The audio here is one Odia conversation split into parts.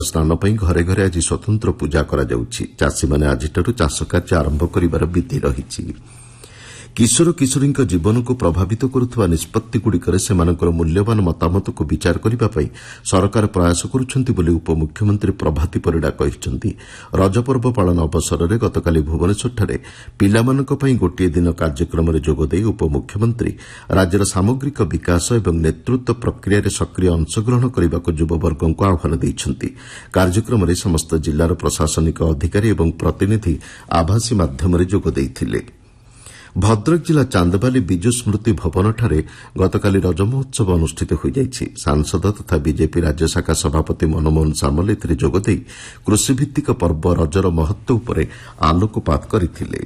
ସ୍ନାନ ପାଇଁ ଘରେ ଘରେ ଆଜି ସ୍ୱତନ୍ତ୍ର ପୂଜା କରାଯାଉଛି। ଚାଷୀମାନେ ଆଜିଠାରୁ ଚାଷ କାର୍ଯ୍ୟ ଆରମ୍ଭ କରିବାର ବିଧି ରହିଛି। କିଶୋର କିଶୋରୀଙ୍କ ଜୀବନକୁ ପ୍ରଭାବିତ କରୁଥିବା ନିଷ୍ପଭିଗୁଡ଼ିକରେ ସେମାନଙ୍କର ମୂଲ୍ୟବାନ ମତାମତକୁ ବିଚାର କରିବା ପାଇଁ ସରକାର ପ୍ରୟାସ କରୁଛନ୍ତି ବୋଲି ଉପମୁଖ୍ୟମନ୍ତ୍ରୀ ପ୍ରଭାତୀ ପରିଡ଼ା କହିଛନ୍ତି। ରଜପର୍ବ ପାଳନ ଅବସରରେ ଗତକାଲି ଭୁବନେଶ୍ୱରଠାରେ ପିଲାମାନଙ୍କ ପାଇଁ ଗୋଟିଏ ଦିନ କାର୍ଯ୍ୟକ୍ରମରେ ଯୋଗଦେଇ ଉପମୁଖ୍ୟମନ୍ତ୍ରୀ ରାଜ୍ୟର ସାମଗ୍ରିକ ବିକାଶ ଏବଂ ନେତୃତ୍ୱ ପ୍ରକ୍ରିୟାରେ ସକ୍ରିୟ ଅଂଶଗ୍ରହଣ କରିବାକୁ ଯୁବବର୍ଗଙ୍କୁ ଆହ୍ୱାନ ଦେଇଛନ୍ତି। କାର୍ଯ୍ୟକ୍ରମରେ ସମସ୍ତ ଜିଲ୍ଲାର ପ୍ରଶାସନିକ ଅଧିକାରୀ ଏବଂ ପ୍ରତିନିଧି ଆଭାସୀ ମାଧ୍ୟମରେ ଯୋଗ ଦେଇଥିଲେ। ଭଦ୍ରକ ଜିଲ୍ଲା ଚାନ୍ଦବାଲି ବିଜୁ ସ୍ମୃତି ଭବନଠାରେ ଗତକାଲି ରଜ ମହୋତ୍ସବ ଅନୁଷ୍ଠିତ ହୋଇଯାଇଛି। ସାଂସଦ ତଥା ବିଜେପି ରାଜ୍ୟଶାଖା ସଭାପତି ମନମୋହନ ସାମଲ ଏଥିରେ ଯୋଗଦେଇ କୃଷିଭିତ୍ତିକ ପର୍ବ ରଜର ମହତ୍ୱ ଉପରେ ଆଲୋକପାତ କରିଥିଲେ।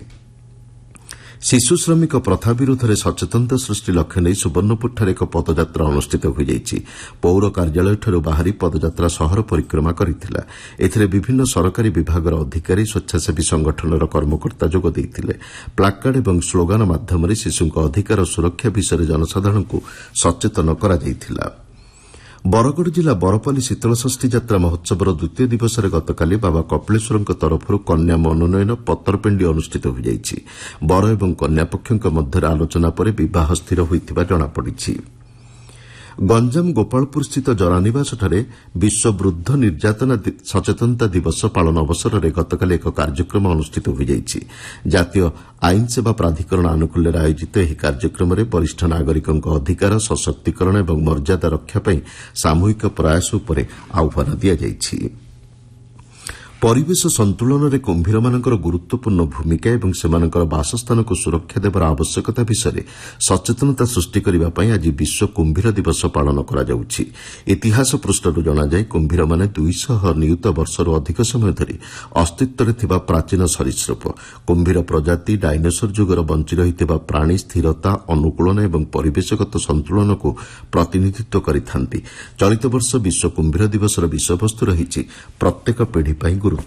ଶିଶୁ ଶ୍ରମିକ ପ୍ରଥା ବିରୋଧରେ ସଚେତନତା ସୃଷ୍ଟି ଲକ୍ଷ୍ୟ ନେଇ ସୁବର୍ଣ୍ଣପୁରଠାରେ ଏକ ପଦଯାତ୍ରା ଅନୁଷ୍ଠିତ ହୋଇଯାଇଛି। ପୌର କାର୍ଯ୍ୟାଳୟଠାରୁ ବାହାରି ପଦଯାତ୍ରା ସହର ପରିକ୍ରମା କରିଥିଲା। ଏଥିରେ ବିଭିନ୍ନ ସରକାରୀ ବିଭାଗର ଅଧିକାରୀ, ସ୍ୱେଚ୍ଛାସେବୀ ସଂଗଠନର କର୍ମକର୍ତ୍ତା ଯୋଗ ଦେଇଥିଲେ। ପ୍ଲାକାର୍ଡ ଏବଂ ସ୍ଲୋଗାନ ମାଧ୍ୟମରେ ଶିଶୁଙ୍କ ଅଧିକାର ଓ ସୁରକ୍ଷା ବିଷୟରେ ଜନସାଧାରଣଙ୍କୁ ସଚେତନ କରାଯାଇଥିଲା। ବରଗଡ଼ ଜିଲ୍ଲା ବରପାଲି ଶୀତଳଷଷ୍ଠୀ ଯାତ୍ରା ମହୋତ୍ସବର ଦ୍ୱିତୀୟ ଦିବସରେ ଗତକାଲି ବାବା କପିଳେଶ୍ୱରଙ୍କ ତରଫରୁ କନ୍ୟା ମନୋନୟନ ପତରପେଣ୍ଡି ଅନୁଷ୍ଠିତ ହୋଇଯାଇଛି। ବର ଏବଂ କନ୍ୟା ପକ୍ଷଙ୍କ ମଧ୍ୟରେ ଆଲୋଚନା ପରେ ବିବାହ ସ୍ଥିର ହୋଇଥିବା ଜଣାପଡ଼ିଛି। ଗଞ୍ଜାମ ଗୋପାଳପୁରସ୍ଥିତ ଜରାନିବାସଠାରେ ବିଶ୍ୱ ବୃଦ୍ଧ ନିର୍ଯାତନା ସଚେତନତା ଦିବସ ପାଳନ ଅବସରରେ ଗତକାଲି ଏକ କାର୍ଯ୍ୟକ୍ରମ ଅନୁଷ୍ଠିତ ହୋଇଯାଇଛି। ଜାତୀୟ ଆଇନ ସେବା ପ୍ରାଧିକରଣ ଆନୁକୂଲ୍ୟରେ ଆୟୋଜିତ ଏହି କାର୍ଯ୍ୟକ୍ରମରେ ବରିଷ୍ଠ ନାଗରିକଙ୍କ ଅଧିକାର, ସଶକ୍ତିକରଣ ଏବଂ ମର୍ଯ୍ୟାଦା ରକ୍ଷା ପାଇଁ ସାମୂହିକ ପ୍ରୟାସ ଉପରେ ଆହ୍ୱାନ ଦିଆଯାଇଛି। ପରିବେଶ ସନ୍ତୁଳନରେ କୁମ୍ଭୀରମାନଙ୍କର ଗୁରୁତ୍ୱପୂର୍ଣ୍ଣ ଭୂମିକା ଏବଂ ସେମାନଙ୍କର ବାସସ୍ଥାନକୁ ସୁରକ୍ଷା ଦେବାର ଆବଶ୍ୟକତା ବିଷୟରେ ସଚେତନତା ସୃଷ୍ଟି କରିବା ପାଇଁ ଆଜି ବିଶ୍ୱ କୁମ୍ଭୀର ଦିବସ ପାଳନ କରାଯାଉଛି। ଇତିହାସ ପୃଷ୍ଠାରୁ ଜଣାଯାଏ କୁମ୍ଭୀରମାନେ 200 ନିୟୁତ ବର୍ଷରୁ ଅଧିକ ସମୟ ଧରି ଅସ୍ତିତ୍ୱରେ ଥିବା ପ୍ରାଚୀନ ସରୀସୃପ। କୁମ୍ଭୀର ପ୍ରଜାତି ଡାଇନୋସର ଯୁଗର ବଞ୍ଚି ରହିଥିବା ପ୍ରାଣୀ ସ୍ଥିରତା, ଅନୁକୂଳନ ଏବଂ ପରିବେଶଗତ ସନ୍ତୁଳନକୁ ପ୍ରତିନିଧିତ୍ୱ କରିଥାନ୍ତି। ଚଳିତ ବର୍ଷ ବିଶ୍ୱ କୁମ୍ଭୀର ଦିବସର ବିଷୟବସ୍ତୁ ରହିଛି ପ୍ରତ୍ୟେକ ପିଢ଼ି ପାଇଁ ଗୁରୁତ୍ୱ।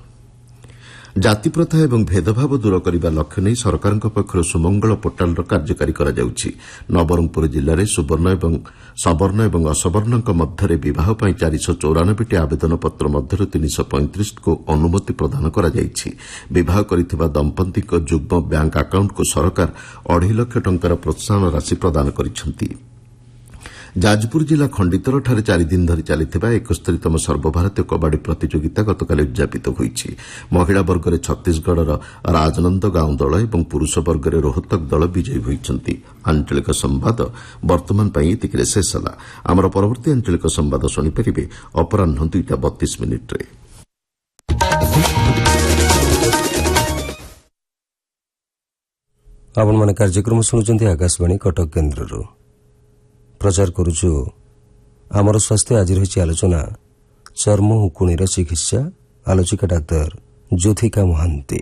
ଜାତିପ୍ରଥା ଏବଂ ଭେଦଭାବ ଦୂର କରିବା ଲକ୍ଷ୍ୟ ନେଇ ସରକାରଙ୍କ ପକ୍ଷରୁ ସୁମଙ୍ଗଳ ପୋର୍ଟାଲର କାର୍ଯ୍ୟକାରୀ କରାଯାଉଛି। ନବରଙ୍ଗପୁର ଜିଲ୍ଲାରେ ସବର୍ଣ୍ଣ ଏବଂ ଅସବର୍ଣ୍ଣଙ୍କ ମଧ୍ୟରେ ବିବାହ ପାଇଁ 494ଟି ଆବେଦନପତ୍ର ମଧ୍ୟରୁ 335କୁ ଅନୁମତି ପ୍ରଦାନ କରାଯାଇଛି। ବିବାହ କରିଥିବା ଦମ୍ପତିଙ୍କ ଯୁଗ୍ମ ବ୍ୟାଙ୍କ ଆକାଉଣ୍ଟକୁ ସରକାର 2.5 ଲକ୍ଷ ଟଙ୍କାର ପ୍ରୋତ୍ସାହନ ରାଶି ପ୍ରଦାନ କରିଛନ୍ତି। ଯାଜପୁର ଜିଲ୍ଲା ଖଣ୍ଡିତରଠାରେ 4 ଦିନ ଧରି ଚାଲିଥିବା 71ତମ ସର୍ବଭାରତୀୟ କବାଡି ପ୍ରତିଯୋଗିତା ଗତକାଲି ଉଦ୍ଯାପିତ ହୋଇଛି। ମହିଳା ବର୍ଗରେ ଛତିଶଗଡ଼ର ରାଜନନ୍ଦଗାଓଁ ଦଳ ଏବଂ ପୁରୁଷ ବର୍ଗରେ ରୋହତକ ଦଳ ବିଜୟୀ ହୋଇଛନ୍ତି। ଆଞ୍ଚଳିକ ସମ୍ବାଦ ବର୍ତ୍ତମାନ ପାଇଁ ଏତିକିରେ ଶେଷ ହେଲା। ଆମର ପରବର୍ତ୍ତୀ ଆଞ୍ଚଳିକ ସମ୍ବାଦ ଶୁଣିପାରିବେ ଅପରାହ୍ନ 2:32 ଆପଣମାନେ କାର୍ଯ୍ୟକ୍ରମ ଶୁଣୁଛନ୍ତି ଆକାଶବାଣୀ କଟକ କେନ୍ଦ୍ରରୁ। ପ୍ରଚାର କରୁଛୁ ଆମର ସ୍ୱାସ୍ଥ୍ୟ। ଆଜି ରହିଛି ଆଲୋଚନା ଚର୍ମ ଉକୁଣିର ଚିକିତ୍ସା। ଆଲୋଚିକା ଡାକ୍ତର ଜ୍ୟୋତିକା ମହାନ୍ତି।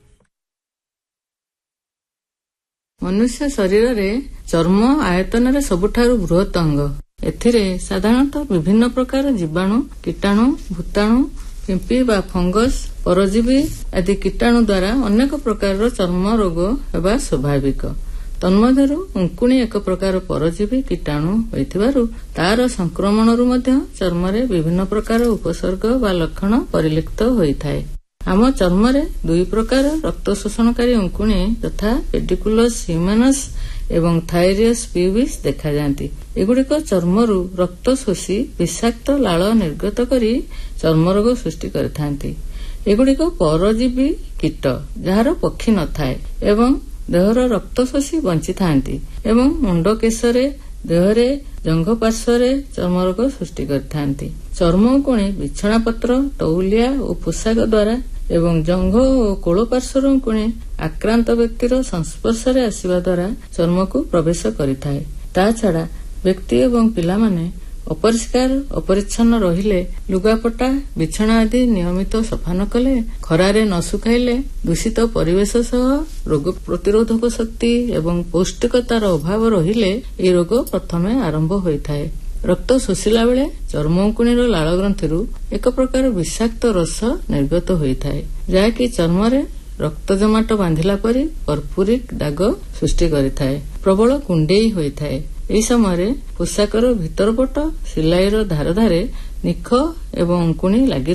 ମନୁଷ୍ୟ ଶରୀରରେ ଚର୍ମ ଆୟତନରେ ସବୁଠାରୁ ବୃହତ ଅଙ୍ଗ। ଏଥିରେ ସାଧାରଣତଃ ବିଭିନ୍ନ ପ୍ରକାର ଜୀବାଣୁ, କୀଟାଣୁ, ଭୂତାଣୁ, ପିମ୍ପି ବା ଫଙ୍ଗସ୍, ପରଜୀବୀ ଆଦି କୀଟାଣୁ ଦ୍ୱାରା ଅନେକ ପ୍ରକାରର ଚର୍ମ ରୋଗ ହେବା ସ୍ୱାଭାବିକ। ତନ୍ମଧ୍ୟରୁ ଉଙ୍କୁଣି ଏକ ପ୍ରକାର ପରଜୀବୀ କୀଟାଣୁ ହୋଇଥିବାରୁ ତାର ସଂକ୍ରମଣରୁ ମଧ୍ୟ ଚର୍ମରେ ବିଭିନ୍ନ ପ୍ରକାର ଉପସର୍ଗ ବା ଲକ୍ଷଣ ପରିଲକ୍ଷିତ ହୋଇଥାଏ। ଆମ ଚର୍ମରେ 2 ପ୍ରକାର ରକ୍ତ ଶୋଷଣକାରୀ ଉଙ୍କୁଣି ଯଥା ପେଡିକୁଲସ୍ ହ୍ୟୁମାନସ୍ ଏବଂ ଥାଇରିୟସ୍ ପିଉବିସ୍ ଦେଖାଯାନ୍ତି। ଏଗୁଡ଼ିକ ଚର୍ମରୁ ରକ୍ତ ଶୋଷି ବିଷାକ୍ତ ଲାଳ ନିର୍ଗତ କରି ଚର୍ମରୋଗ ସୃଷ୍ଟି କରିଥାନ୍ତି। ଏଗୁଡ଼ିକ ପରଜୀବୀ କୀଟ ଯାହାର ପକ୍ଷୀ ନଥାଏ ଏବଂ ଦେହର ରକ୍ତ ଶୋଷି ବଞ୍ଚିଥାନ୍ତି ଏବଂ ମୁଣ୍ଡ କେଶରେ, ଦେହରେ, ଜଙ୍ଘ ପାର୍ଶ୍ୱରେ ଚର୍ମରୋଗ ସୃଷ୍ଟି କରିଥାନ୍ତି। ଚର୍ମ ଉକୁଣି ବିଛଣାପତ୍ର, ତଉଲିଆ ଓ ପୋଷାକ ଦ୍ୱାରା ଏବଂ ଜଙ୍ଘ ଓ କୋଳ ପାର୍ଶ୍ୱର ଉକୁଣି ଆକ୍ରାନ୍ତ ବ୍ୟକ୍ତିର ସଂସ୍ପର୍ଶରେ ଆସିବା ଦ୍ୱାରା ଚର୍ମକୁ ପ୍ରବେଶ କରିଥାଏ। ତାଛଡ଼ା ବ୍ୟକ୍ତି ଏବଂ ପିଲାମାନେ ଅପରିଷ୍କାର ଅପରିଚ୍ଛନ୍ନ ରହିଲେ, ଲୁଗାପଟା, ବିଛଣା ଆଦି ନିୟମିତ ସଫା ନ କଲେ, ଖରାରେ ନ ଶୁଖାଇଲେ, ଦୂଷିତ ପରିବେଶ ସହ ରୋଗ ପ୍ରତିରୋଧକ ଶକ୍ତି ଏବଂ ପୌଷ୍ଟିକତାର ଅଭାବ ରହିଲେ ଏହି ରୋଗ ପ୍ରଥମେ ଆରମ୍ଭ ହୋଇଥାଏ। ରକ୍ତ ଶୋଷିଲା ବେଳେ ଚର୍ମ ଉକୁଣିର ଲାଳ ଗ୍ରନ୍ଥିରୁ ଏକ ପ୍ରକାର ବିଷାକ୍ତ ରସ ନିର୍ଗତ ହୋଇଥାଏ, ଯାହାକି ଚର୍ମରେ ରକ୍ତ ଜମାଟ ବାନ୍ଧିଲା ପରି ପର୍ପୁରିକ ଦାଗ ସୃଷ୍ଟି କରିଥାଏ। ପ୍ରବଳ କୁଣ୍ଡେଇ ହୋଇଥାଏ। ଏହି ସମୟରେ ପୋଷାକର ଭିତର ପଟ ସିଲାଇର ଧାର ଧାରେ ନିଖ ଏବଂ ଉଙ୍କୁଣି ଲାଗି